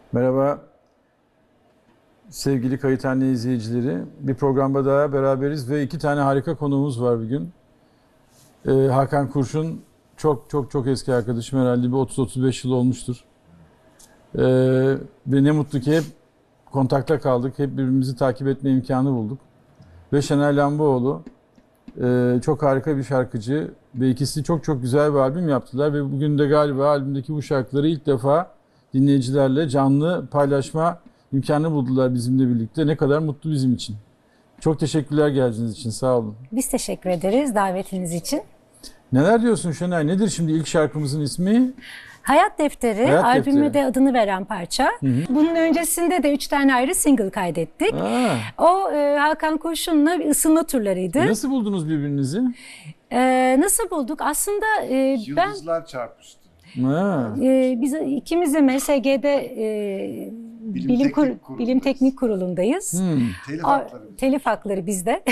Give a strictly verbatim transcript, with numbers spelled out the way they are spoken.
Merhaba sevgili Kayıthane izleyicileri. Bir programda daha beraberiz ve iki tane harika konuğumuz var bugün. Ee, Hakan Kurşun çok çok çok eski arkadaşım, herhalde bir otuz otuz beş yıl olmuştur. Ee, ve ne mutlu ki hep kontakta kaldık, hep birbirimizi takip etme imkanı bulduk. Ve Şener Lamboğlu e, çok harika bir şarkıcı ve ikisi çok çok güzel bir albüm yaptılar ve bugün de galiba albümdeki bu şarkıları ilk defa dinleyicilerle canlı paylaşma imkanı buldular bizimle birlikte. Ne kadar mutlu bizim için. Çok teşekkürler geldiğiniz için, sağ olun. Biz teşekkür ederiz davetiniz için. Neler diyorsun Şenay? Nedir şimdi ilk şarkımızın ismi? Hayat Defteri, Hayat albüme Defteri. de adını veren parça. Hı hı. Bunun öncesinde de üç tane ayrı single kaydettik. Aa. O e, Hakan Kurşun'la bir ısınma turlarıydı. Nasıl buldunuz birbirinizi? E, nasıl bulduk? Aslında e, ben... Yıldızlar çarpıştı. Ha. E, biz ikimiz de M S G'de e, Bilim bilim, Teknik kur, Kurulu'ndayız. bilim Teknik Kurulu'ndayız. Hmm. Telif A, hakları bizde. telif hakları bizde.